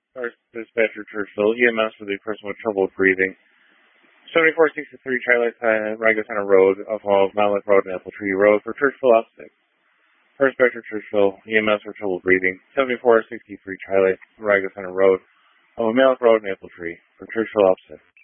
First dispatcher Churchville, EMS for the person with trouble breathing. 7463 Charlie Rango Center Road off of Malik Road and Apple Tree Road for Churchville Opposite. First dispatcher Churchville, EMS for trouble breathing. 7463 Charlie Rango Center Road off of Malik Road and Apple Tree for Churchville Opposite.